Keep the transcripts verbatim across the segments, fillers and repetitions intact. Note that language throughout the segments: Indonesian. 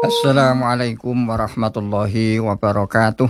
Assalamualaikum warahmatullahi wabarakatuh.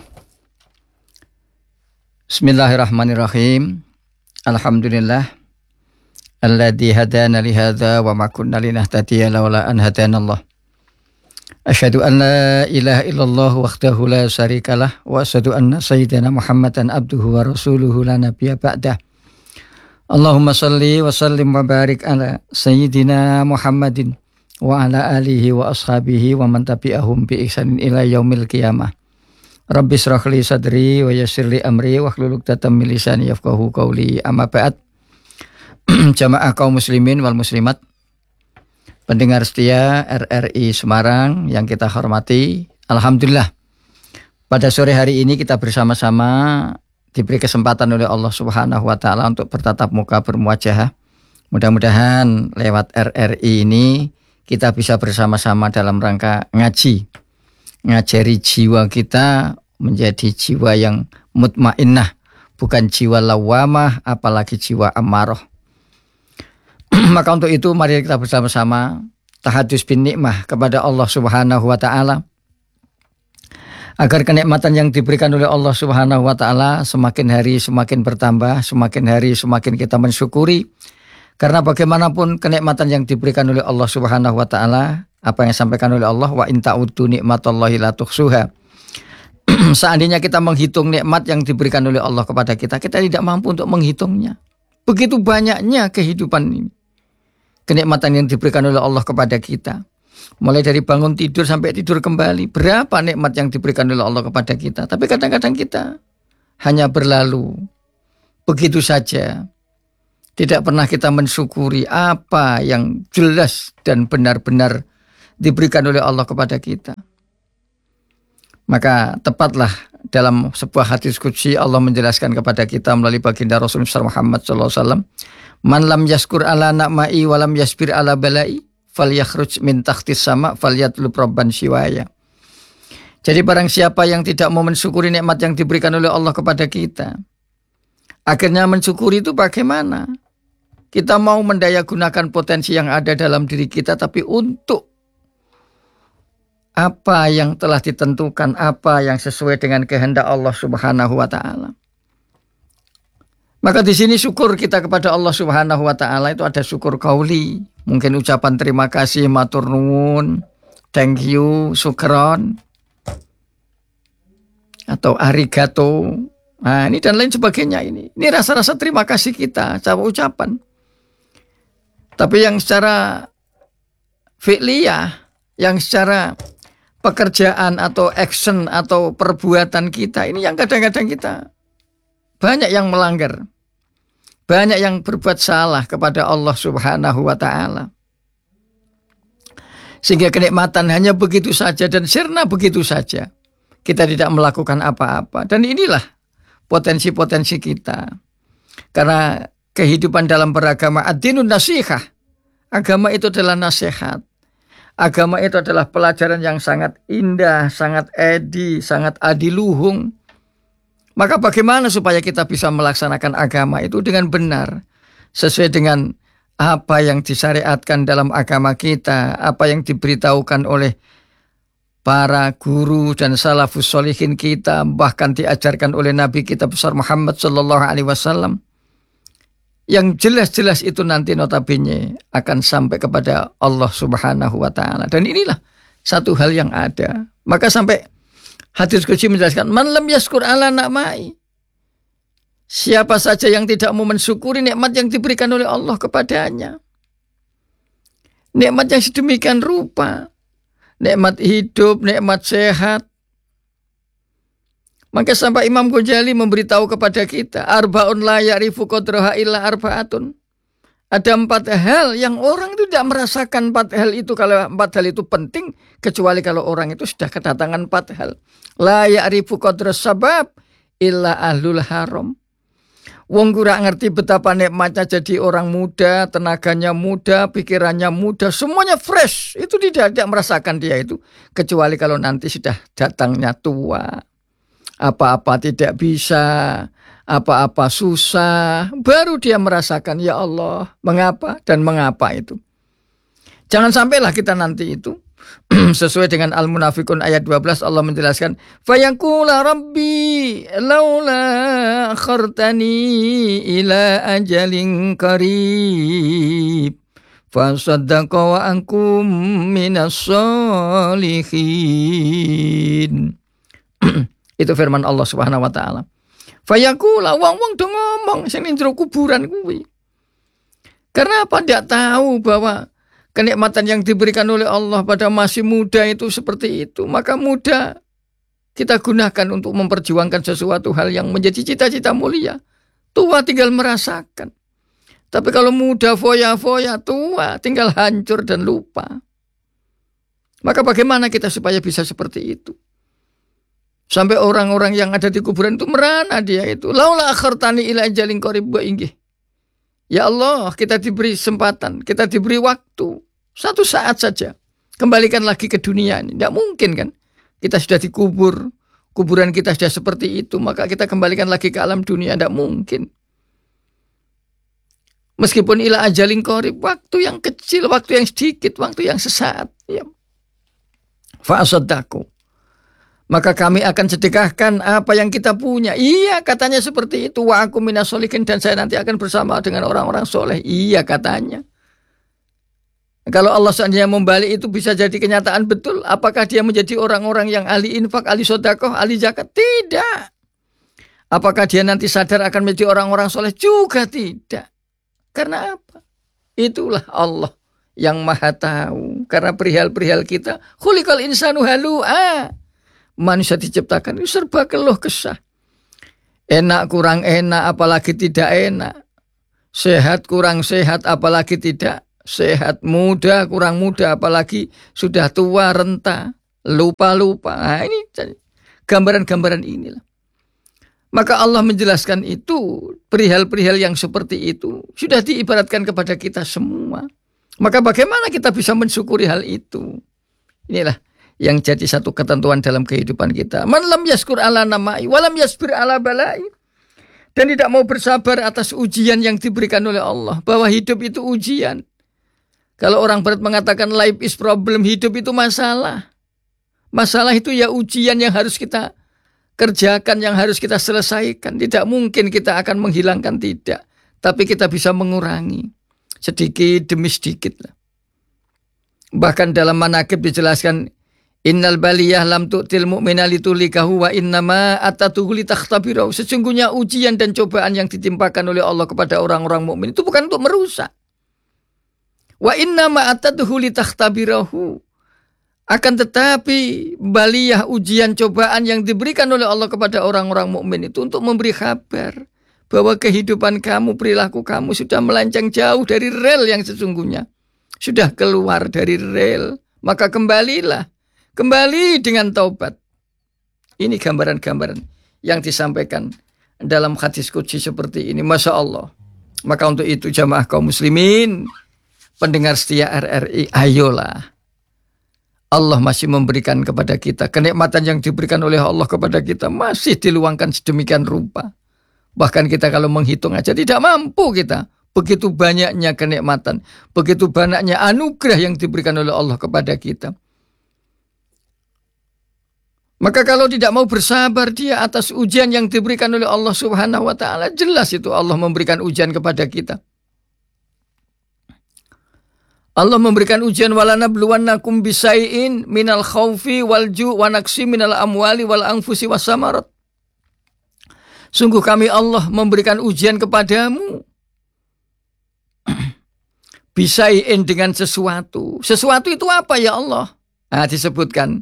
Bismillahirrahmanirrahim. Alhamdulillah alladzi hadana li hadza wa ma kunna linahtadiya laula an hadanallah. Asyhadu an la ilaha illallah wahdahu la syarikalah wa asyhadu anna sayyidana Muhammadan abduhu wa rasuluhu la nabiyya ba'dah. Allahumma shalli wa sallim wa barik ala sayyidina Muhammadin wa ala alihi wa ashabihi wa man tabi'ahum bi ihsanin ila yaumil qiyamah. Rabbi shrah li sadri wa yassir li amri wa hlul 'uqdatam min lisani yafqahu qawli. Amma ba'd. Jamaah kaum muslimin wal muslimat, pendengar setia R R I Semarang yang kita hormati, alhamdulillah pada sore hari ini kita bersama-sama diberi kesempatan oleh Allah Subhanahu wa taala untuk bertatap muka bermuajahah. Mudah-mudahan lewat R R I ini kita bisa bersama-sama dalam rangka ngaji, ngajari jiwa kita menjadi jiwa yang mutmainnah, bukan jiwa lawamah, apalagi jiwa amarah. Maka untuk itu mari kita bersama-sama tahadus bin nikmah kepada Allah Subhanahu wa taala, agar kenikmatan yang diberikan oleh Allah Subhanahu wa taala semakin hari semakin bertambah, semakin hari semakin kita mensyukuri. Karena bagaimanapun kenikmatan yang diberikan oleh Allah Subhanahu wa taala, apa yang disampaikan oleh Allah, wa in ta'uddu nikmatallahi la tuhsuha. Seandainya kita menghitung nikmat yang diberikan oleh Allah kepada kita, kita tidak mampu untuk menghitungnya. Begitu banyaknya kehidupan ini. Kenikmatan yang diberikan oleh Allah kepada kita. Mulai dari bangun tidur sampai tidur kembali, berapa nikmat yang diberikan oleh Allah kepada kita. Tapi kadang-kadang kita hanya berlalu begitu saja. Tidak pernah kita mensyukuri apa yang jelas dan benar-benar diberikan oleh Allah kepada kita. Maka tepatlah dalam sebuah hadis qudsi Allah menjelaskan kepada kita melalui baginda Rasulullah Muhammad sallallahu alaihi wasallam, "Man lam yaskur ala na'mai wa lam yasbir ala balai, falyakhruj min takhtis sama falyatlub rabban siwaya." Jadi barang siapa yang tidak mau mensyukuri nikmat yang diberikan oleh Allah kepada kita, akhirnya mensyukuri itu bagaimana? Kita mau mendaya gunakan potensi yang ada dalam diri kita, tapi untuk apa yang telah ditentukan, apa yang sesuai dengan kehendak Allah Subhanahu wa taala. Maka di sini syukur kita kepada Allah Subhanahu wa taala itu ada syukur qauli, mungkin ucapan terima kasih, matur nuwun, thank you, syukron, atau arigato. Nah, ini dan lain sebagainya ini. Ini rasa-rasa terima kasih kita, cara ucapan. Tapi yang secara fi'liyah, yang secara pekerjaan atau action atau perbuatan kita, ini yang kadang-kadang kita banyak yang melanggar. Banyak yang berbuat salah kepada Allah Subhanahu wa taala. Sehingga kenikmatan hanya begitu saja dan sirna begitu saja. Kita tidak melakukan apa-apa. Dan inilah potensi-potensi kita. Karena kehidupan dalam beragama ad-dinun nasihah. Agama itu adalah nasihat. Agama itu adalah pelajaran yang sangat indah, sangat edi, sangat adiluhung. Maka bagaimana supaya kita bisa melaksanakan agama itu dengan benar, sesuai dengan apa yang disyariatkan dalam agama kita, apa yang diberitahukan oleh para guru dan salafus sholihin kita, bahkan diajarkan oleh Nabi kita besar Muhammad sallallahu alaihi wasallam. Yang jelas-jelas itu nanti notabene akan sampai kepada Allah Subhanahu wa taala. Dan inilah satu hal yang ada. Maka sampai hadis qudsi menjelaskan, man lam yaskur ala na'mai. Siapa saja yang tidak mau mensyukuri nikmat yang diberikan oleh Allah kepadanya. Nikmat yang sedemikian rupa. Nikmat hidup, nikmat sehat. Maka sampai Imam Ghazali memberitahu kepada kita, arba'un la ya'rifu qadraha illa arba'atun. Ada empat hal yang orang itu tidak merasakan empat hal itu, kalau empat hal itu penting, kecuali kalau orang itu sudah kedatangan empat hal. La ya'rifu qadras sabab illa ahlul haram. Wong kurang ngerti betapa nikmatnya jadi orang muda, tenaganya muda, pikirannya muda, semuanya fresh. Itu tidak, tidak merasakan dia itu, kecuali kalau nanti sudah datangnya tua. Apa-apa tidak bisa, apa-apa susah, baru dia merasakan, ya Allah, mengapa dan mengapa itu. Jangan sampailah kita nanti itu Sesuai dengan Al-Munafiqun ayat dua belas Allah menjelaskan, fayaqula rabbi laula akhartani ila ajalin qarib fasaddaqa wa ankum minas sholihin. Itu firman Allah Subhanahu wa taala. Fayaqula wong-wong do ngomong sing ning jero kuburan kuwi. Karena apa? Tidak tahu bahwa kenikmatan yang diberikan oleh Allah pada masih muda itu seperti itu. Maka muda kita gunakan untuk memperjuangkan sesuatu hal yang menjadi cita-cita mulia. Tua tinggal merasakan. Tapi kalau muda foya-foya, tua tinggal hancur dan lupa. Maka bagaimana kita supaya bisa seperti itu? Sampai orang-orang yang ada di kuburan itu merana dia itu. Laula akhartani ila ajalin qarib wa inggih. Ya Allah, kita diberi kesempatan, kita diberi waktu. Satu saat saja. Kembalikan lagi ke dunia ini. Tidak mungkin kan. Kita sudah dikubur. Kuburan kita sudah seperti itu. Maka kita kembalikan lagi ke alam dunia. Tidak mungkin. Meskipun ila ajalin qarib. Waktu yang kecil, waktu yang sedikit, waktu yang sesaat. Ya. Fa'asaddaku. Maka kami akan sedekahkan apa yang kita punya. Iya katanya seperti itu. Wa aku minas sholihin, dan saya nanti akan bersama dengan orang-orang soleh. Iya katanya. Kalau Allah seandainya membalik itu bisa jadi kenyataan betul. Apakah dia menjadi orang-orang yang ahli infak, ahli sodakoh, ahli zakat? Tidak. Apakah dia nanti sadar akan menjadi orang-orang soleh? Juga tidak. Karena apa? Itulah Allah yang maha tahu. Karena perihal-perihal kita. Khuliqal insanu halu'a. Manusia diciptakan itu serba keluh kesah. Enak kurang enak apalagi tidak enak. Sehat kurang sehat apalagi tidak sehat. Muda kurang muda apalagi sudah tua renta. Lupa-lupa. Nah, ini gambaran-gambaran inilah. Maka Allah menjelaskan itu. Perihal-perihal yang seperti itu sudah diibaratkan kepada kita semua. Maka bagaimana kita bisa mensyukuri hal itu? Inilah yang jadi satu ketentuan dalam kehidupan kita. Man lam yaskur ala namai, walam yasbir ala balai. Dan tidak mau bersabar atas ujian yang diberikan oleh Allah. Bahwa hidup itu ujian. Kalau orang barat mengatakan life is problem, hidup itu masalah. Masalah itu ya ujian yang harus kita kerjakan, yang harus kita selesaikan. Tidak mungkin kita akan menghilangkan, tidak. Tapi kita bisa mengurangi. Sedikit demi sedikit. Bahkan dalam manaqib dijelaskan, innal baliyah lam tu'til mu'mina litulikahu wa innama atatuhu litakhtabirahu. Sesungguhnya ujian dan cobaan yang ditimpakan oleh Allah kepada orang-orang mukmin itu bukan untuk merusak. Wa innama atatuhu litakhtabirahu. Akan tetapi baliyah, ujian, cobaan yang diberikan oleh Allah kepada orang-orang mukmin itu untuk memberi kabar bahwa kehidupan kamu, perilaku kamu sudah melenceng jauh dari rel yang sesungguhnya. Sudah keluar dari rel. Maka kembalilah. Kembali dengan taubat. Ini gambaran-gambaran yang disampaikan dalam hadis qudsi seperti ini. Masya Allah. Maka untuk itu jamaah kaum muslimin, pendengar setia R R I, ayolah. Allah masih memberikan kepada kita. Kenikmatan yang diberikan oleh Allah kepada kita masih diluangkan sedemikian rupa. Bahkan kita kalau menghitung aja tidak mampu kita. Begitu banyaknya kenikmatan. Begitu banyaknya anugerah yang diberikan oleh Allah kepada kita. Maka kalau tidak mau bersabar dia atas ujian yang diberikan oleh Allah Subhanahu wa taala, jelas itu Allah memberikan ujian kepada kita. Allah memberikan ujian, walanabluwannakum bisai'in minal khaufi wal ju' wa naqsi minal amwali wal anfusi wasamarat. Sungguh kami Allah memberikan ujian kepadamu. Bisai'in dengan sesuatu. Sesuatu itu apa ya Allah? Nah, disebutkan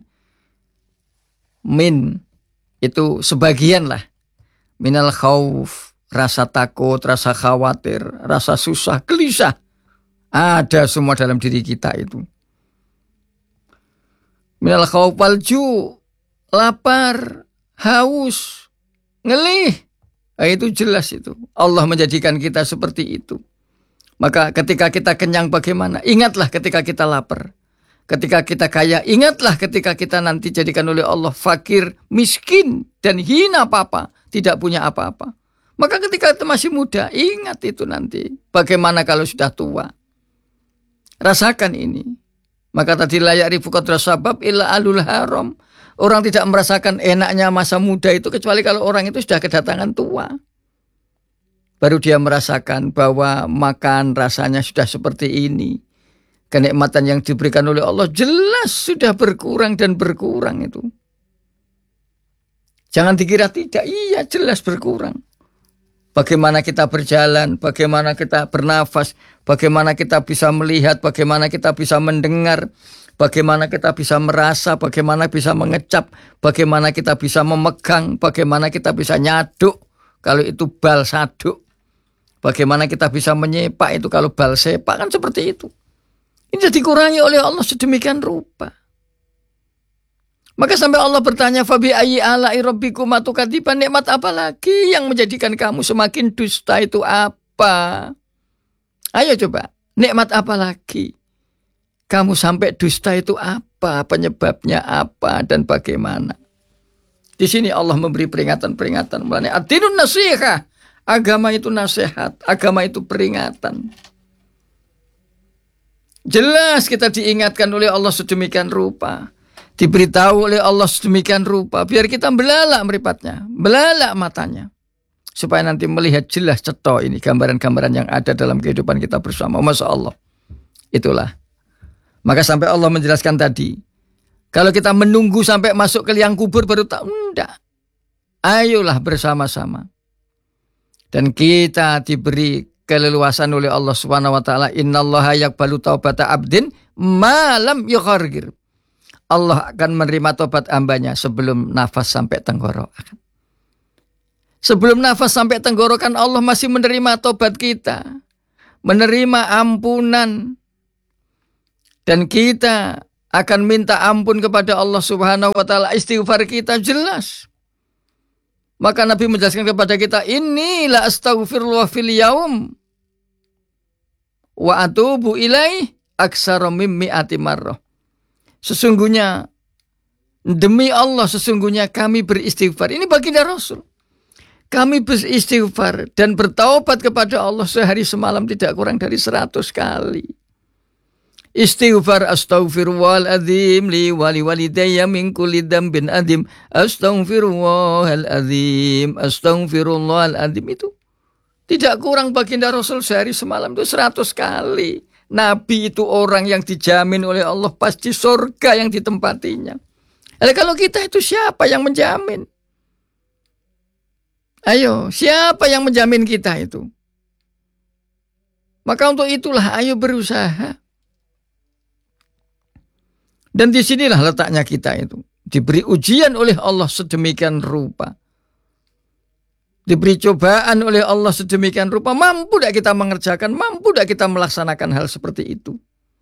min itu sebagian lah. Minal khauf, rasa takut, rasa khawatir, rasa susah, gelisah. Ada semua dalam diri kita itu. Minal khauf wal ju', lapar, haus, ngelih. Nah, itu jelas itu. Allah menjadikan kita seperti itu. Maka ketika kita kenyang bagaimana? Ingatlah ketika kita lapar. Ketika kita kaya, ingatlah ketika kita nanti jadikan oleh Allah fakir, miskin, dan hina apa-apa. Tidak punya apa-apa. Maka ketika kita masih muda, ingat itu nanti. Bagaimana kalau sudah tua? Rasakan ini. Maka tadi la ya'rifu qadra sabab illa alul haram. Orang tidak merasakan enaknya masa muda itu kecuali kalau orang itu sudah kedatangan tua. Baru dia merasakan bahwa makan rasanya sudah seperti ini. Kenikmatan yang diberikan oleh Allah jelas sudah berkurang dan berkurang itu. Jangan dikira tidak, iya jelas berkurang. Bagaimana kita berjalan, bagaimana kita bernafas, bagaimana kita bisa melihat, bagaimana kita bisa mendengar, bagaimana kita bisa merasa, bagaimana bisa mengecap, bagaimana kita bisa memegang, bagaimana kita bisa nyaduk, kalau itu bal saduk. Bagaimana kita bisa menyepak itu kalau bal sepak, kan seperti itu. Ini sudah dikurangi oleh Allah sedemikian rupa. Maka sampai Allah bertanya, Fabi ayyi ala'i rabbikuma tukadziban, nikmat apa lagi yang menjadikan kamu semakin dusta itu apa? Ayo coba, nikmat apa lagi? Kamu sampai dusta itu apa? Penyebabnya apa dan bagaimana? Di sini Allah memberi peringatan-peringatan. Mulanya ad-dinun nasihah. Agama itu nasihat, agama itu peringatan. Jelas kita diingatkan oleh Allah sedemikian rupa. Diberitahu oleh Allah sedemikian rupa, biar kita belalak meripatnya, belalak matanya, supaya nanti melihat jelas ceto ini gambaran-gambaran yang ada dalam kehidupan kita bersama. Masya Allah. Itulah. Maka sampai Allah menjelaskan tadi, kalau kita menunggu sampai masuk ke liang kubur baru tahu, enggak. Ayolah bersama-sama. Dan kita diberi keleluasan oleh Allah Subhanahu wa taala, innallaha yaqbalu taubata abdin ma lam yughargir. Allah akan menerima tobat hambanya sebelum nafas sampai tenggorokan. Sebelum nafas sampai tenggorokan Allah masih menerima tobat kita. Menerima ampunan. Dan kita akan minta ampun kepada Allah Subhanahu wa taala. Istighfar kita jelas. Maka Nabi menjelaskan kepada kita, inilah astaghfirullah fil yaum wa atubu ilaih aksara mim mi'ati marrah. Sesungguhnya, demi Allah sesungguhnya kami beristighfar. Ini baginda Rasul. Kami beristighfar dan bertaubat kepada Allah sehari semalam tidak kurang dari seratus kali. Istighfar astaghfirullahaladzim li wali walidayya min kulli dzambin adzim. Astaghfirullahaladzim, astaghfirullahaladzim itu. Tidak kurang baginda Rasul sehari semalam itu seratus kali. Nabi itu orang yang dijamin oleh Allah pasti surga yang ditempatinya. Jadi kalau kita itu siapa yang menjamin? Ayo, siapa yang menjamin kita itu? Maka untuk itulah ayo berusaha. Dan disinilah letaknya kita itu. Diberi ujian oleh Allah sedemikian rupa. Diberi cobaan oleh Allah sedemikian rupa. Mampu tidak kita mengerjakan, mampu tidak kita melaksanakan hal seperti itu.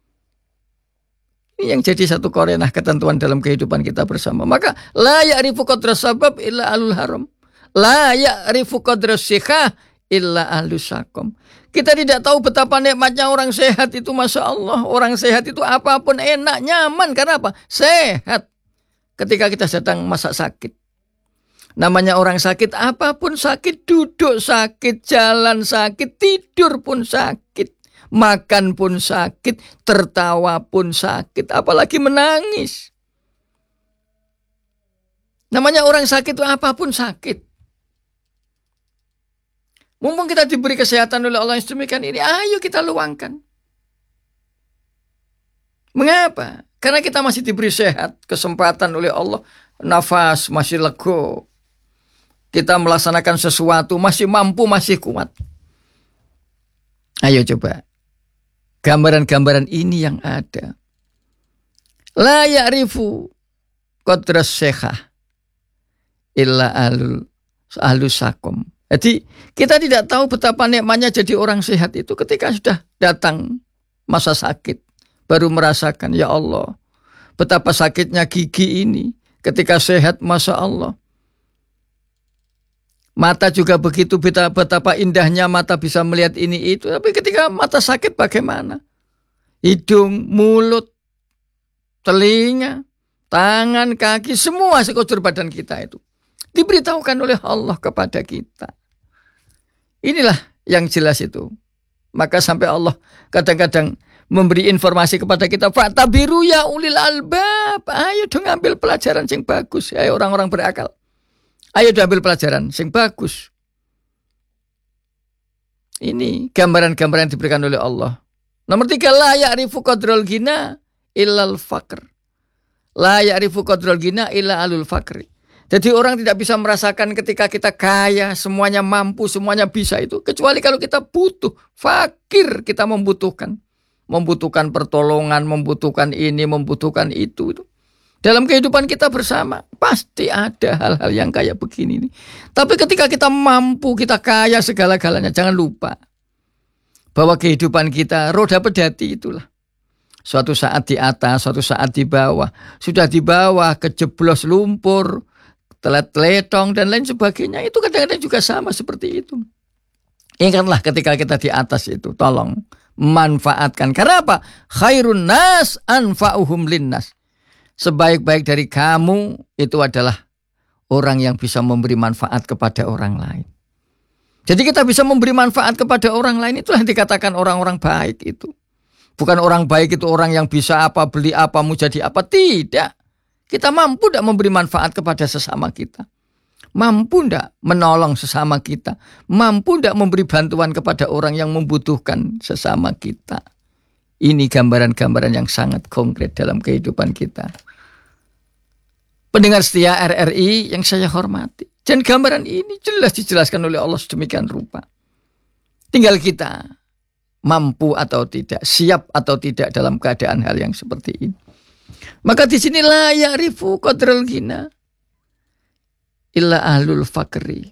Ini yang jadi satu korenah ketentuan dalam kehidupan kita bersama. Maka la ya'rifu qadra sabab illa alul haram. La ya'rifu qadra sikhah illa ahlus sakom. Kita tidak tahu betapa nikmatnya orang sehat itu. Masya Allah, orang sehat itu apapun enak, nyaman. Karena apa? Sehat. Ketika kita sedang masa sakit. Namanya orang sakit, apapun sakit, duduk sakit, jalan sakit, tidur pun sakit, makan pun sakit, tertawa pun sakit, apalagi menangis. Namanya orang sakit itu apapun sakit. Mumpung kita diberi kesehatan oleh Allah yang sedemikian ini, ayo kita luangkan. Mengapa? Karena kita masih diberi sehat, kesempatan oleh Allah, nafas masih lega. Kita melaksanakan sesuatu, masih mampu, masih kuat. Ayo coba. Gambaran-gambaran ini yang ada. La ya'rifu qadras sekhah illa alul ahlus sakom. Jadi kita tidak tahu betapa nikmatnya jadi orang sehat itu ketika sudah datang masa sakit. Baru merasakan, ya Allah, betapa sakitnya gigi ini. Ketika sehat, Masya Allah. Mata juga begitu, betapa indahnya mata bisa melihat ini itu. Tapi ketika mata sakit bagaimana? Hidung, mulut, telinga, tangan, kaki, semua sekujur badan kita itu diberitahukan oleh Allah kepada kita. Inilah yang jelas itu. Maka sampai Allah kadang-kadang memberi informasi kepada kita, fa'tabiru ya ulil albab. Ayo dong ambil pelajaran sing bagus. Ayo orang-orang berakal. Ayo dong ambil pelajaran sing bagus. Ini gambaran-gambaran yang diberikan oleh Allah. Nomor tiga, la ya'rifu qadral ghina illal faqr. La ya'rifu qadral ghina illa alul faqri. Jadi orang tidak bisa merasakan ketika kita kaya, semuanya mampu, semuanya bisa itu. Kecuali kalau kita butuh, fakir, kita membutuhkan. Membutuhkan pertolongan, membutuhkan ini, membutuhkan itu. itu. Dalam kehidupan kita bersama, pasti ada hal-hal yang kayak begini. Nih. Tapi ketika kita mampu, kita kaya segala-galanya, jangan lupa. Bahwa kehidupan kita, roda pedati itulah. Suatu saat di atas, suatu saat di bawah. Sudah di bawah, kejeblos lumpur, telet-teletong dan lain sebagainya. Itu kadang-kadang juga sama seperti itu. Ingatlah ketika kita di atas itu. Tolong manfaatkan. Karena apa? Khairun nas anfa'uhum linnas. Sebaik-baik dari kamu itu adalah orang yang bisa memberi manfaat kepada orang lain. Jadi kita bisa memberi manfaat kepada orang lain. Itulah yang dikatakan orang-orang baik itu. Bukan orang baik itu orang yang bisa apa, beli apa, mau jadi apa. Tidak. Kita mampu tidak memberi manfaat kepada sesama kita? Mampu tidak menolong sesama kita? Mampu tidak memberi bantuan kepada orang yang membutuhkan sesama kita? Ini gambaran-gambaran yang sangat konkret dalam kehidupan kita. Pendengar setia R R I yang saya hormati. Dan gambaran ini jelas dijelaskan oleh Allah sedemikian rupa. Tinggal kita mampu atau tidak, siap atau tidak dalam keadaan hal yang seperti ini. Maka di sini la ya'rifu qadral ghina illa ahlul faqri.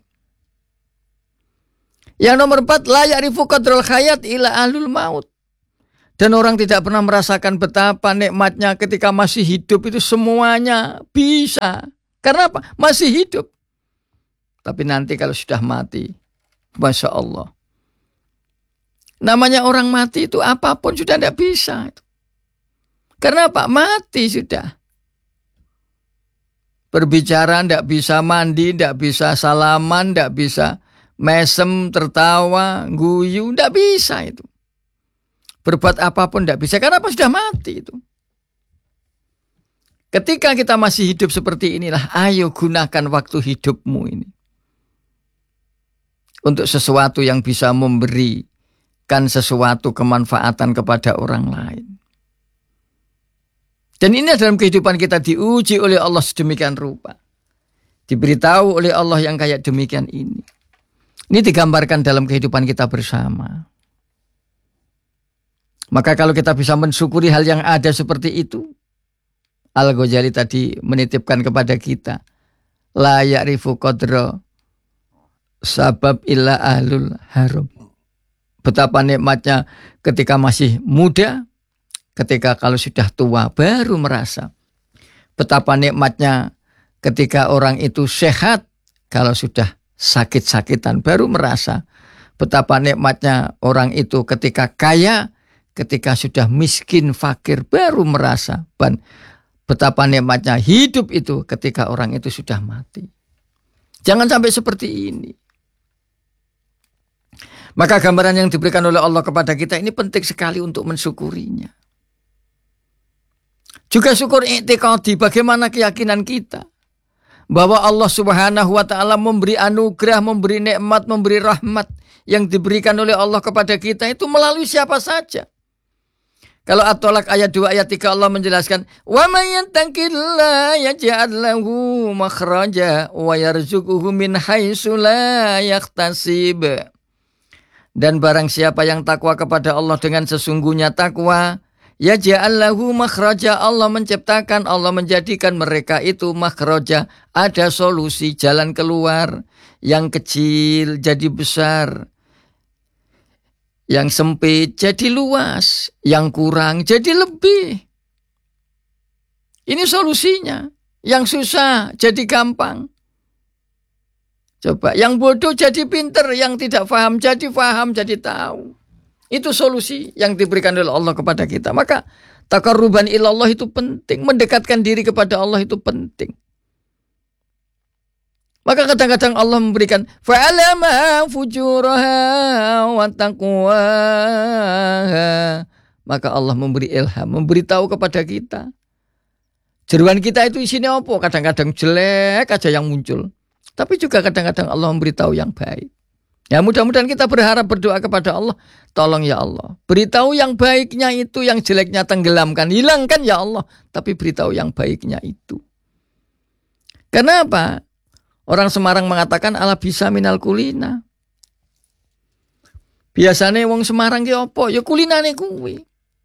Yang nomor empat, la ya'rifu qadral hayat illa ahlul maut. Dan orang tidak pernah merasakan betapa nikmatnya ketika masih hidup itu semuanya bisa. Karena apa? Masih hidup. Tapi nanti kalau sudah mati, Masya Allah. Namanya orang mati itu apapun sudah tidak bisa. Karena apa? Mati sudah. Berbicara tidak bisa, mandi tidak bisa, salaman tidak bisa, mesem, tertawa, guyu, tidak bisa itu. Berbuat apapun tidak bisa. Karena apa? Sudah mati itu. Ketika kita masih hidup seperti inilah, ayo gunakan waktu hidupmu ini. Untuk sesuatu yang bisa memberikan sesuatu kemanfaatan kepada orang lain. Dan ini dalam kehidupan kita diuji oleh Allah sedemikian rupa. Diberitahu oleh Allah yang kayak demikian ini. Ini digambarkan dalam kehidupan kita bersama. Maka kalau kita bisa mensyukuri hal yang ada seperti itu. Al-Ghazali tadi menitipkan kepada kita. La ya'rifu qadra sabab illa ahlul haram. Betapa nikmatnya ketika masih muda. Ketika kalau sudah tua baru merasa. Betapa nikmatnya ketika orang itu sehat. Kalau sudah sakit-sakitan baru merasa. Betapa nikmatnya orang itu ketika kaya. Ketika sudah miskin, fakir baru merasa. Dan betapa nikmatnya hidup itu ketika orang itu sudah mati. Jangan sampai seperti ini. Maka gambaran yang diberikan oleh Allah kepada kita ini penting sekali untuk mensyukurinya. Juga syukur i'tiqadi, bagaimana keyakinan kita bahwa Allah Subhanahu wa taala memberi anugerah, memberi nikmat, memberi rahmat yang diberikan oleh Allah kepada kita itu melalui siapa saja. Kalau At-Tolak ayat dua ayat tiga Allah menjelaskan, "Wa may yattaqillaha yaj'al lahu makhraja wa yarzuquhu min haitsu la yahtasib." Dan barang siapa yang takwa kepada Allah dengan sesungguhnya takwa, yaj'al lahu makhraja, Allah menciptakan, Allah menjadikan mereka itu makhraja, ada solusi jalan keluar, yang kecil jadi besar. Yang sempit jadi luas, yang kurang jadi lebih. Ini solusinya. Yang susah jadi gampang. Coba, yang bodoh jadi pinter, yang tidak paham jadi paham, jadi tahu. Itu solusi yang diberikan oleh Allah kepada kita. Maka taqarruban ilallah itu penting, mendekatkan diri kepada Allah itu penting. Maka kadang-kadang Allah memberikan fa'alama fujuraha wa taqwaha. maka Allah memberi ilham, memberitahu kepada kita. Jeruan kita itu isinya apa? Kadang-kadang jelek aja yang muncul. Tapi juga kadang-kadang Allah memberitahu yang baik. Ya mudah-mudahan kita berharap berdoa kepada Allah. Tolong ya Allah, beritahu yang baiknya itu, yang jeleknya tenggelamkan, hilangkan ya Allah. Tapi beritahu yang baiknya itu. Karena apa? Orang Semarang mengatakan ala bisa minal kulina. Biasanya wong Semarang ki apa? Ya kulinane kuwi.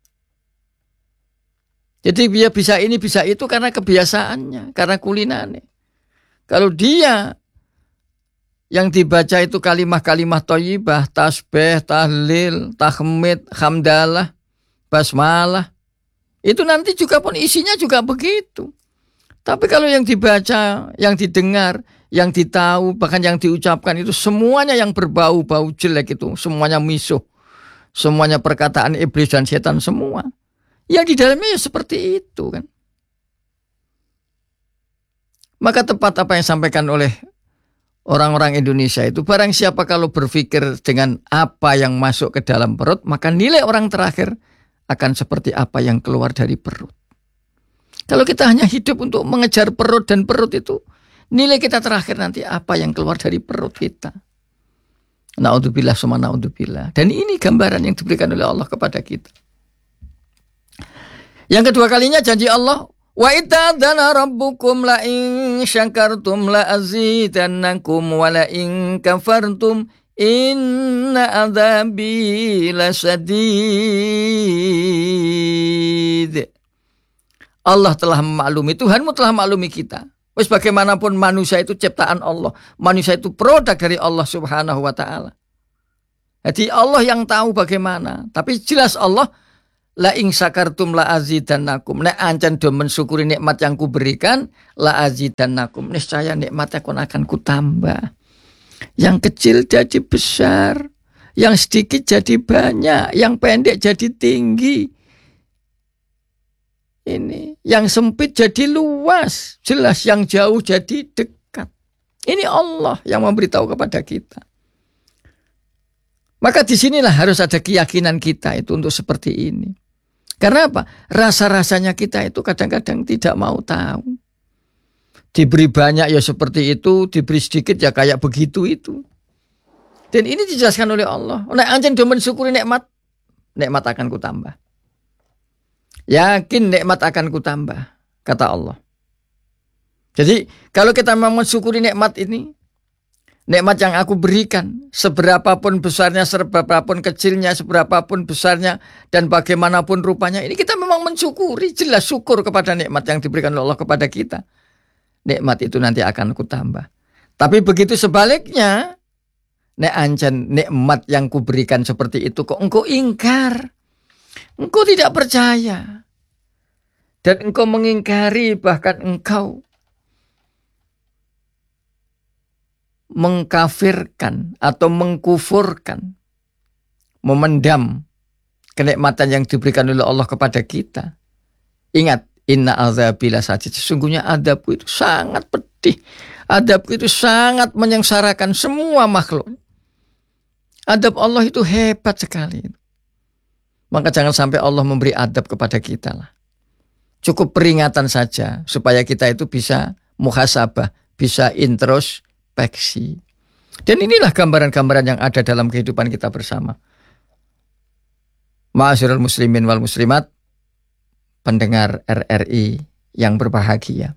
Jadi dia bisa ini bisa itu karena kebiasaannya, karena kulinane. Kalau dia yang dibaca itu kalimah-kalimah thayyibah, tasbih, tahlil, tahmid, hamdalah, basmalah. Itu nanti juga pun isinya juga begitu. Tapi kalau yang dibaca, yang didengar, yang ditahu, bahkan yang diucapkan itu semuanya yang berbau-bau jelek itu. Semuanya misuh. Semuanya perkataan iblis dan setan semua. Ya di dalamnya ya seperti itu kan. Maka tepat apa yang disampaikan oleh orang-orang Indonesia itu, barang siapa kalau berpikir dengan apa yang masuk ke dalam perut, maka nilai orang terakhir akan seperti apa yang keluar dari perut. Kalau kita hanya hidup untuk mengejar perut dan perut itu, nilai kita terakhir nanti apa yang keluar dari perut kita. Na'udzubillah summa na'udzubillah. Dan ini gambaran yang diberikan oleh Allah kepada kita. Yang kedua kalinya janji Allah, wa itadzana rabbukum la in syakartum la azidannakum wa la in kafartum inna adzabi lasyadid. Allah telah memaklumi, Tuhanmu telah memaklumi kita. Wes bagaimanapun manusia itu ciptaan Allah, manusia itu produk dari Allah Subhanahu wa taala. Jadi Allah yang tahu bagaimana, tapi jelas Allah la ing sakartum la azidannakum. Nek ancen do mensyukuri nikmat yang kuberikan, la azidannakum. Niscaya nikmatnya akan kutambah. Yang kecil jadi besar, yang sedikit jadi banyak, yang pendek jadi tinggi. Ini yang sempit jadi luas, jelas yang jauh jadi dekat. Ini Allah yang memberitahu kepada kita. Maka disinilah harus ada keyakinan kita itu untuk seperti ini. Karena apa? Rasa-rasanya kita itu kadang-kadang tidak mau tahu. Diberi banyak ya seperti itu, diberi sedikit ya kayak begitu itu. Dan ini dijelaskan oleh Allah. Nek ancen do mensyukuri nikmat, nikmat akan kutambah. Yakin nikmat akan kutambah, kata Allah. Jadi kalau kita mau mensyukuri nikmat ini, nikmat yang aku berikan, seberapapun besarnya, seberapapun kecilnya, seberapapun besarnya, dan bagaimanapun rupanya, ini kita memang mensyukuri, jelas syukur kepada nikmat yang diberikan oleh Allah kepada kita. Nikmat itu nanti akan kutambah. Tapi begitu sebaliknya, nek ancen nikmat yang kuberikan seperti itu kok engkau ingkar, engkau tidak percaya, dan engkau mengingkari, bahkan engkau mengkafirkan atau mengkufurkan, memendam kenikmatan yang diberikan oleh Allah kepada kita. Ingat, inna azabi lasyadid. Sesungguhnya adabku itu sangat pedih. Adabku itu sangat menyengsarakan semua makhluk. Adab Allah itu hebat sekali. Maka jangan sampai Allah memberi adab kepada kita lah. Cukup peringatan saja supaya kita itu bisa muhasabah, bisa introspeksi. Dan inilah gambaran-gambaran yang ada dalam kehidupan kita bersama. Ma'asyiral muslimin wal muslimat, pendengar R R I yang berbahagia.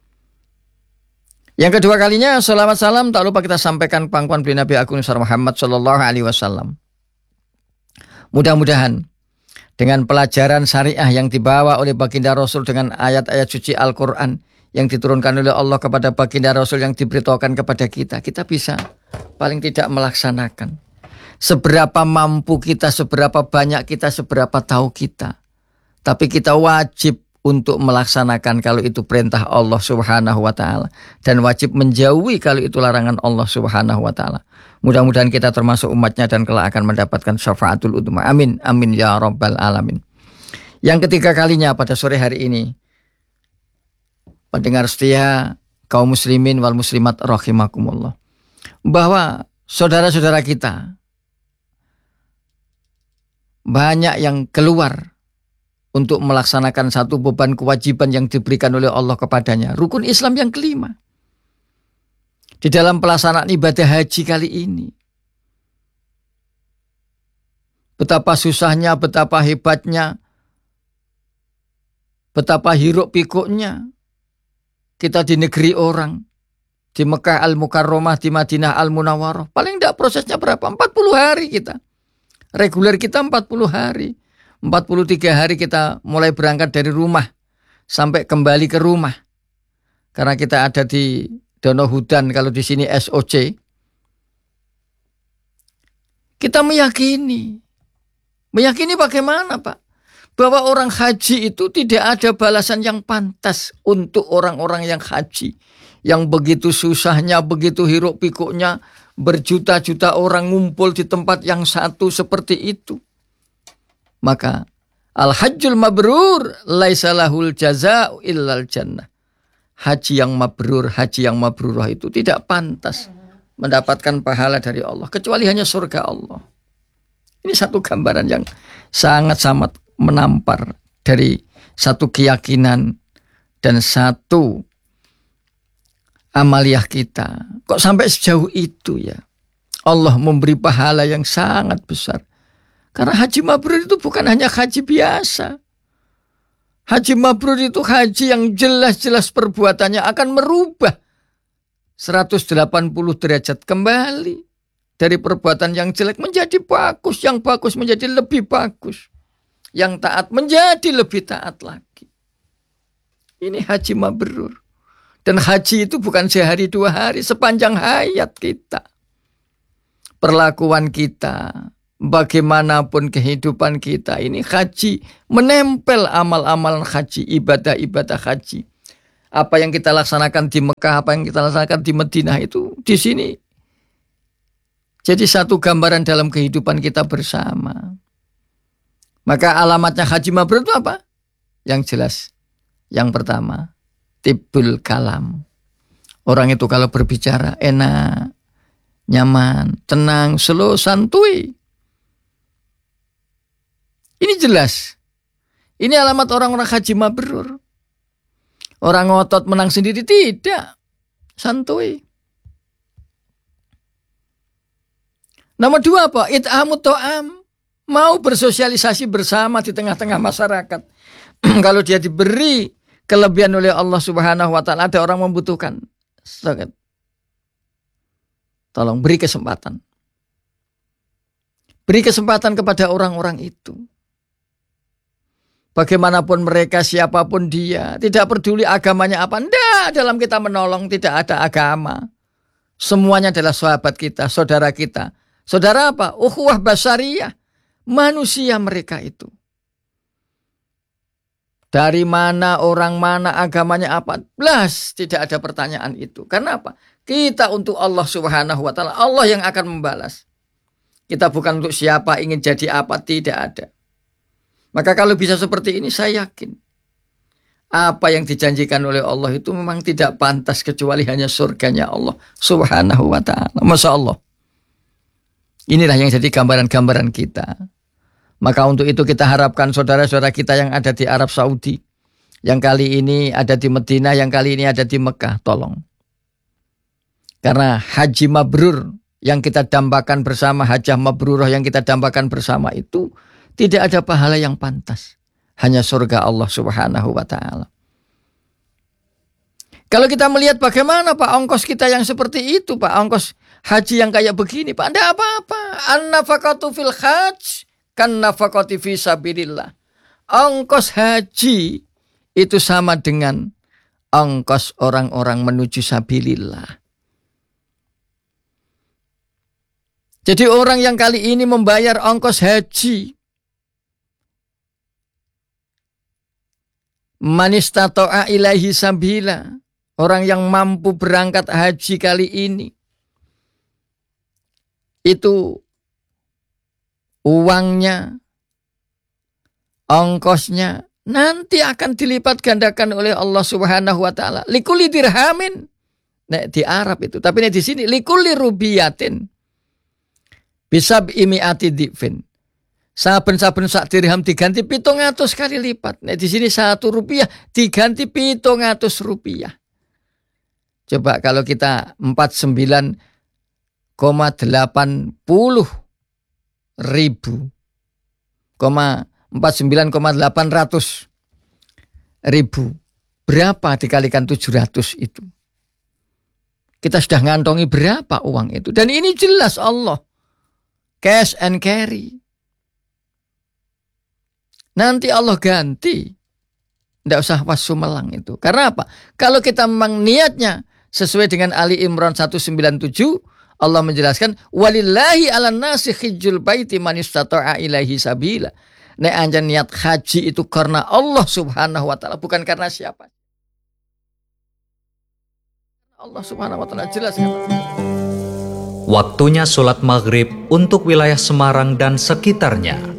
Yang kedua kalinya, salawat salam tak lupa kita sampaikan pangkuan beli Nabi Agung Muhammad Sallallahu Alaihi Wasallam. Mudah-mudahan dengan pelajaran syariah yang dibawa oleh baginda Rasul dengan ayat-ayat suci Al-Quran yang diturunkan oleh Allah kepada baginda Rasul yang diberitahukan kepada kita, kita bisa paling tidak melaksanakan. Seberapa mampu kita, seberapa banyak kita, seberapa tahu kita. Tapi kita wajib untuk melaksanakan kalau itu perintah Allah Subhanahu wa taala, dan wajib menjauhi kalau itu larangan Allah Subhanahu wa taala. Mudah-mudahan kita termasuk umatnya dan kelak akan mendapatkan syafaatul udzma. Amin amin ya rabbal alamin. Yang ketiga kalinya pada sore hari ini, pendengar setia kaum muslimin wal muslimat rahimakumullah, bahwa saudara-saudara kita banyak yang keluar untuk melaksanakan satu beban kewajiban yang diberikan oleh Allah kepadanya. Rukun Islam yang kelima. Di dalam pelaksanaan ibadah haji kali ini. Betapa susahnya, betapa hebatnya, betapa hiruk pikuknya kita di negeri orang. Di Mekah Al-Mukarramah, di Madinah Al-Munawwarah. Paling tidak prosesnya berapa? empat puluh hari kita. Reguler kita empat puluh hari. empat puluh tiga hari kita mulai berangkat dari rumah sampai kembali ke rumah. Karena kita ada di Danau Hudan, kalau di sini S O C. Kita meyakini. Meyakini bagaimana, Pak? Bahwa orang haji itu tidak ada balasan yang pantas untuk orang-orang yang haji. Yang begitu susahnya, begitu hiruk pikuknya, berjuta-juta orang ngumpul di tempat yang satu seperti itu. Maka al-hajjul mabrur laisa lahul jaza'u illal jannah. Haji yang mabrur, haji yang mabrurah itu tidak pantas mendapatkan pahala dari Allah kecuali hanya surga Allah. Ini satu gambaran yang sangat-sangat menampar dari satu keyakinan dan satu amaliyah kita. Kok sampai sejauh itu ya? Allah memberi pahala yang sangat besar. Karena haji mabrur itu bukan hanya haji biasa. Haji mabrur itu haji yang jelas-jelas perbuatannya akan merubah seratus delapan puluh derajat kembali. Dari perbuatan yang jelek menjadi bagus. Yang bagus menjadi lebih bagus. Yang taat menjadi lebih taat lagi. Ini haji mabrur. Dan haji itu bukan sehari dua hari, sepanjang hayat kita. Perlakuan kita, bagaimanapun kehidupan kita, ini haji menempel amal-amal haji, ibadah-ibadah haji. Apa yang kita laksanakan di Mekah, apa yang kita laksanakan di Madinah itu di sini. Jadi satu gambaran dalam kehidupan kita bersama. Maka alamatnya haji mabrur itu apa? Yang jelas. Yang pertama, tibbul kalam. Orang itu kalau berbicara enak, nyaman, tenang, slow, santuy. Ini jelas. Ini alamat orang-orang haji mabrur. Orang ngotot menang sendiri tidak. Santuy. Nomor dua apa? It'amut to'am. Mau bersosialisasi bersama di tengah-tengah masyarakat. Kalau dia diberi kelebihan oleh Allah Subhanahu wa taala, ada orang membutuhkan. Tolong beri kesempatan. Beri kesempatan kepada orang-orang itu. Bagaimanapun mereka, siapapun dia, tidak peduli agamanya apa. Tidak, dalam kita menolong tidak ada agama. Semuanya adalah sahabat kita, saudara kita. Saudara apa? Ukhuwah basariyah. Manusia mereka itu. Dari mana, orang mana, agamanya apa? Belas, tidak ada pertanyaan itu. Karena apa? Kita untuk Allah Subhanahu wa taala, Allah yang akan membalas. Kita bukan untuk siapa, ingin jadi apa, tidak ada. Maka kalau bisa seperti ini, saya yakin apa yang dijanjikan oleh Allah itu memang tidak pantas kecuali hanya surganya Allah Subhanahu wa taala. Masya Allah. Inilah yang jadi gambaran-gambaran kita. Maka untuk itu kita harapkan saudara-saudara kita yang ada di Arab Saudi, yang kali ini ada di Madinah, yang kali ini ada di Mekah, tolong. Karena haji mabrur yang kita dambakan bersama, hajah mabrurah yang kita dambakan bersama itu tidak ada pahala yang pantas. Hanya surga Allah Subhanahu wa taala. Kalau kita melihat bagaimana Pak ongkos kita yang seperti itu, Pak ongkos haji yang kayak begini, Pak, tidak apa-apa. An-nafaqatu fil hajj kan nafaqati fi sabilillah. Ongkos haji itu sama dengan ongkos orang-orang menuju sabilillah. Jadi orang yang kali ini membayar ongkos haji, man istata'a ilaihi sabila, orang yang mampu berangkat haji kali ini, itu uangnya, ongkosnya nanti akan dilipat gandakan oleh Allah Subhanahu wa taala. Likulli dirhamin. Nek di Arab itu, tapi nek di sini likulli rubiyatin bisab imiati difin. Saben-saben sak dirham diganti pitung atus kali lipat. Nek di sini satu rupiah diganti pitung atus rupiah. Coba kalau kita empat puluh sembilan koma delapan puluh ribu, empat puluh sembilan koma delapan ratus ribu, berapa dikalikan tujuh ratus itu? Kita sudah ngantongi berapa uang itu? Dan ini jelas Allah cash and carry. Nanti Allah ganti. Tidak usah wassumelang itu. Karena apa? Kalau kita memang niatnya sesuai dengan Ali Imran seratus sembilan puluh tujuh, Allah menjelaskan walillahi 'alan nasi hijjul baiti man istata'a ilaihi sabila. Nek anjan niat haji itu karena Allah Subhanahu wa taala, bukan karena siapa. Allah Subhanahu wa taala jelas kan? Waktunya sholat maghrib untuk wilayah Semarang dan sekitarnya.